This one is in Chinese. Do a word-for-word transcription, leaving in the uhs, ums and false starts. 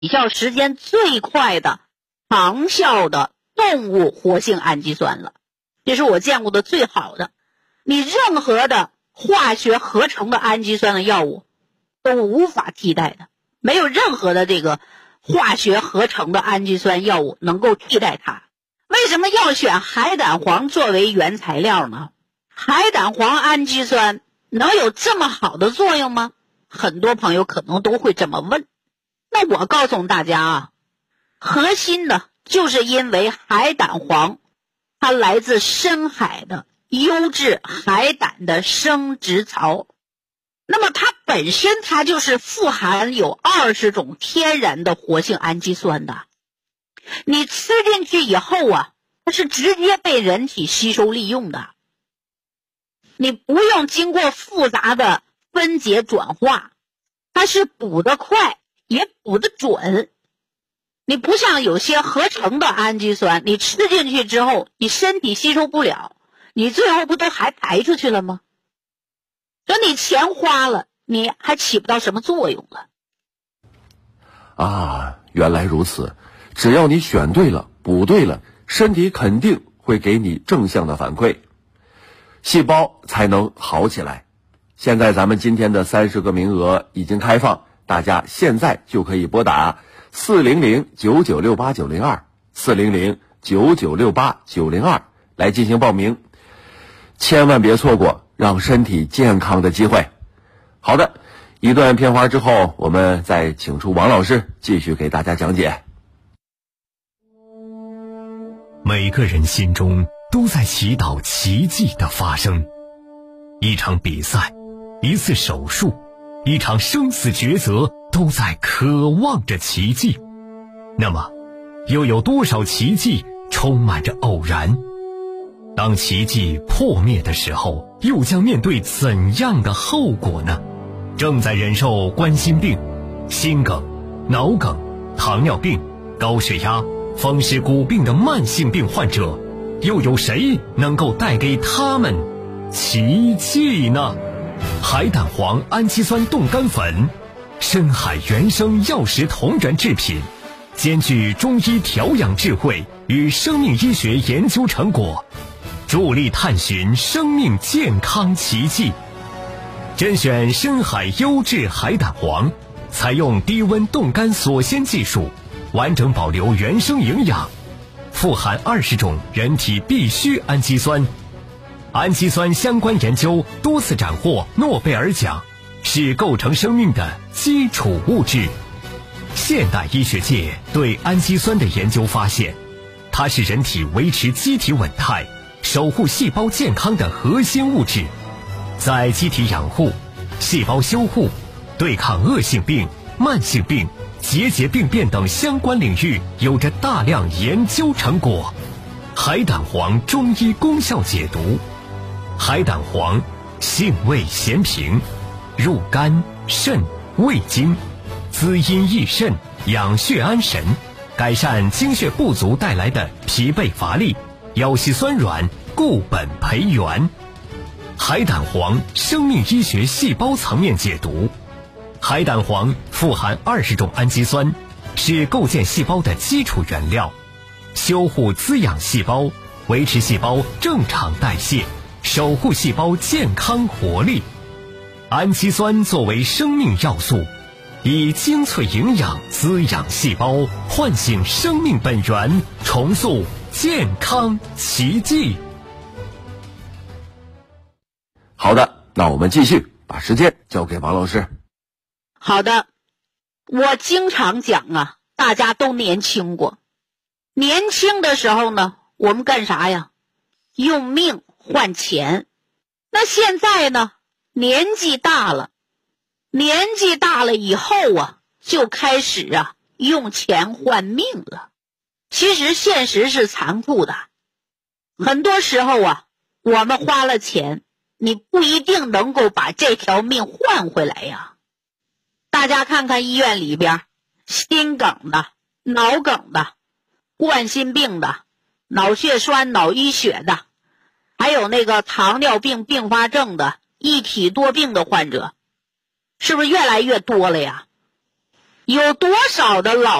比较时间最快的长效的动物活性氨基酸了，这是我见过的最好的。你任何的化学合成的氨基酸的药物都无法替代的，没有任何的这个化学合成的氨基酸药物能够替代它。为什么要选海胆黄作为原材料呢？海胆黄氨基酸能有这么好的作用吗？很多朋友可能都会这么问。那我告诉大家啊，核心的就是因为海胆黄它来自深海的优质海胆的生殖槽，那么它本身它就是富含有二十种天然的活性氨基酸的。你吃进去以后啊，它是直接被人体吸收利用的，你不用经过复杂的分解转化，它是补得快也补得准。你不像有些合成的氨基酸，你吃进去之后你身体吸收不了，你最后不都还排出去了吗？所以你钱花了，你还起不到什么作用了。 啊，原来如此，只要你选对了补对了，身体肯定会给你正向的反馈，细胞才能好起来。现在咱们今天的三十个名额已经开放，大家现在就可以拨打四零零九九六八九零二 四零零九九六八九零二来进行报名，千万别错过让身体健康的机会。好的，一段片花之后，我们再请出王老师继续给大家讲解。 每个人心中都在祈祷奇迹的发生，一场比赛，一次手术，一场生死抉择，都在渴望着奇迹。那么又有多少奇迹充满着偶然？当奇迹破灭的时候，又将面对怎样的后果呢？正在忍受冠心病、心梗、脑梗、糖尿病、高血压、风湿骨病的慢性病患者，又有谁能够带给他们奇迹呢？海胆黄氨基酸冻干粉，深海原生药食同源制品，兼具中医调养智慧与生命医学研究成果，助力探寻生命健康奇迹。甄选深海优质海胆黄，采用低温冻干锁鲜技术，完整保留原生营养，富含二十种人体必需氨基酸。氨基酸相关研究多次斩获诺贝尔奖，是构成生命的基础物质。现代医学界对氨基酸的研究发现，它是人体维持机体稳态、守护细胞健康的核心物质，在机体养护、细胞修护、对抗恶性病、慢性病、结节病变等相关领域有着大量研究成果。海胆黄中医功效解读：海胆黄性味咸平，入肝、肾、胃经，滋阴益肾，养血安神，改善精血不足带来的疲惫乏力、腰膝酸软，固本培元。海胆黄生命医学细胞层面解读：海胆黄富含二十种氨基酸，是构建细胞的基础原料，修护滋养细胞，维持细胞正常代谢，守护细胞健康活力。氨基酸作为生命要素，以精粹营养滋养细胞，唤醒生命本源，重塑健康奇迹。 好的，那我们继续把时间交给王老师。 好的，我经常讲啊，大家都年轻过。年轻的时候呢，我们干啥呀？用命换钱。那现在呢，年纪大了，年纪大了以后啊，就开始啊，用钱换命了。其实现实是残酷的，很多时候啊，我们花了钱，你不一定能够把这条命换回来呀。大家看看医院里边，心梗的、脑梗的、冠心病的、脑血栓、脑淤血的，还有那个糖尿病并发症的、一体多病的患者，是不是越来越多了呀？ 有多少的老